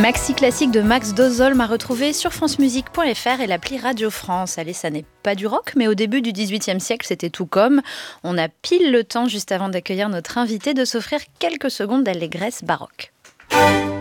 Maxi classique de Max Dozolm à retrouver sur francemusique.fr et l'appli Radio France. Allez, ça n'est pas du rock, mais au début du XVIIIe siècle, c'était tout comme. On a pile le temps, juste avant d'accueillir notre invité, de s'offrir quelques secondes d'allégresse baroque.